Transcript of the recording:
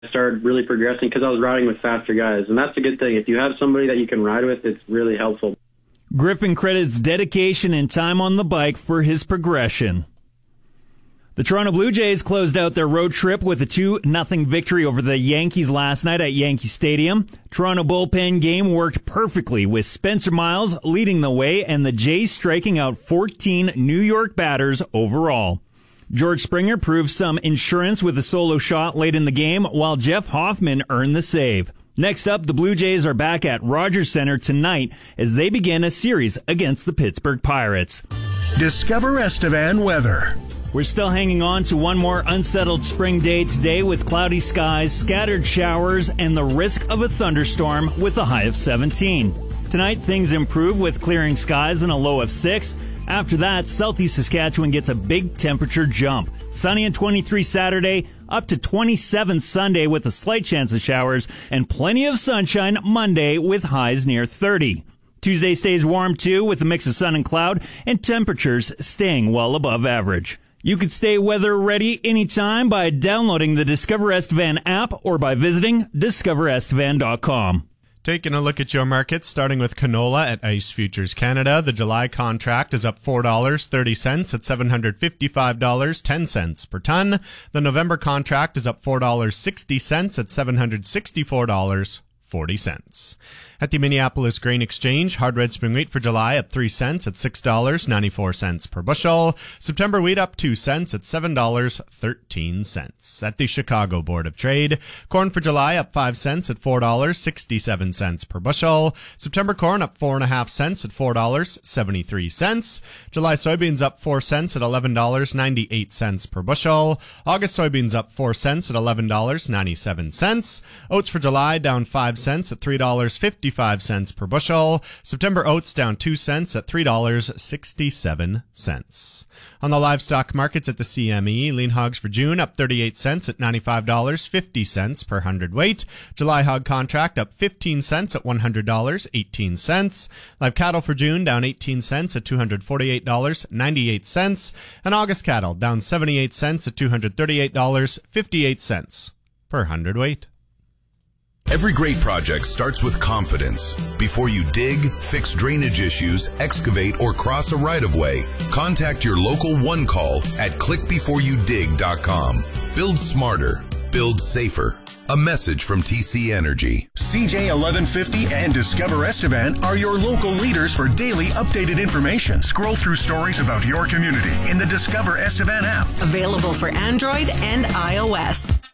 I started really progressing because I was riding with faster guys, and that's a good thing. If you have somebody that you can ride with, it's really helpful. Griffin credits dedication and time on the bike for his progression. The Toronto Blue Jays closed out their road trip with a 2-0 victory over the Yankees last night at Yankee Stadium. Toronto bullpen game worked perfectly with Spencer Miles leading the way and the Jays striking out 14 New York batters overall. George Springer proved some insurance with a solo shot late in the game, while Jeff Hoffman earned the save. Next up, the Blue Jays are back at Rogers Center tonight as they begin a series against the Pittsburgh Pirates. Discover Estevan weather. We're still hanging on to one more unsettled spring day today with cloudy skies, scattered showers, and the risk of a thunderstorm with a high of 17. Tonight, things improve with clearing skies and a low of 6. After that, southeast Saskatchewan gets a big temperature jump. Sunny and 23 Saturday, up to 27 Sunday with a slight chance of showers, and plenty of sunshine Monday with highs near 30. Tuesday stays warm too with a mix of sun and cloud, and temperatures staying well above average. You could stay weather ready anytime by downloading the Discover Estevan app or by visiting discoverestevan.com. Taking a look at your markets, starting with canola at Ice Futures Canada. The July contract is up $4.30 at $755.10 per ton. The November contract is up $4.60 at $764.40. At the Minneapolis Grain Exchange, hard red spring wheat for July up 3 cents at $6.94 per bushel. September wheat up 2 cents at $7.13. At the Chicago Board of Trade, corn for July up 5 cents at $4.67 per bushel. September corn up 4.5 cents at $4.73. July soybeans up 4 cents at $11.98 per bushel. August soybeans up 4 cents at $11.97. Oats for July down 5 cents at $3.55 per bushel. September oats down 2 cents at $3.67. On the livestock markets at the CME, lean hogs for June up 38 cents at $95.50 per hundredweight. July hog contract up 15 cents at $100.18. Live cattle for June down 18 cents at $248.98. And August cattle down 78 cents at $238.58 per hundredweight. Every great project starts with confidence. Before you dig, fix drainage issues, excavate, or cross a right-of-way, contact your local One Call at clickbeforeyoudig.com. Build smarter. Build safer. A message from TC Energy. CJ 1150 and Discover Estevan are your local leaders for daily updated information. Scroll through stories about your community in the Discover Estevan app. Available for Android and iOS.